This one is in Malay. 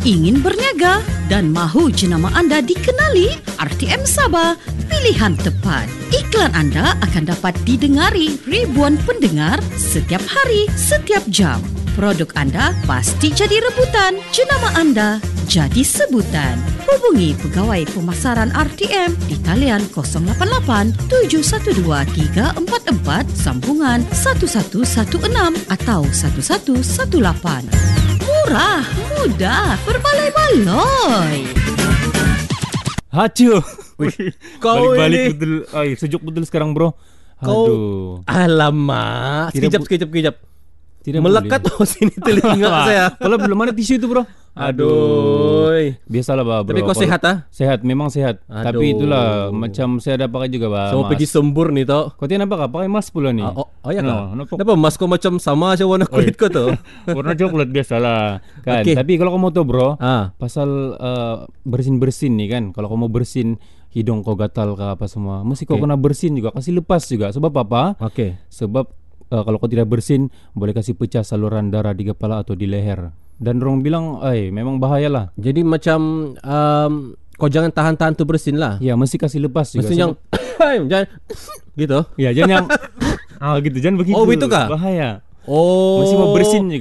Ingin berniaga dan mahu jenama anda dikenali? RTM Sabah, pilihan tepat. Iklan anda akan dapat didengari ribuan pendengar setiap hari, setiap jam. Produk anda pasti jadi rebutan. Jenama anda jadi sebutan. Hubungi Pegawai Pemasaran RTM di talian 088 712 344 sambungan 1116 atau 1118. Murah, mudah, berbaloi-baloi. Hacu. Kau Balik-balik ini betul. Ay, sejuk betul sekarang, bro. Kau Aduh. alamak. Tidak Sekejap. Tidak Melekat boleh. sini telinga saya. Kalau belum ada tisu itu, bro. Aduh. Biasalah, bro. Tapi kau sehat ah? Sehat, memang sehat. Aduh. Tapi itulah macam saya ada pakai juga, bah. Sama pergi sembur nih toh. Kau tiada apa? Pakai mask pula nih. Oh ya kah? nampak. Kenapa mas kau macam sama aja warna kulit kau tuh? Warna coklat biasalah. Kan. Okey. Tapi kalau kau mau tahu, bro, Ah. pasal bersin-bersin nih kan. Kalau kau mau bersin hidung kau gatal ke apa semua, mesti kau Okey. kena bersin juga, kasih lepas juga. Sebab apa? Okey. Sebab kalau kau tidak bersin, boleh kasih pecah saluran darah di kepala atau di leher. Dan orang bilang, memang bahayalah. Jadi macam kau jangan tahan-tahan tu bersin lah. Ya, mesti kasih lepas juga. Mesti yang jangan gitu. Ya, jangan yang gitu, jangan begitu. Oh, begitu kah? Bahaya. Oh. Mesti mau bersin juga.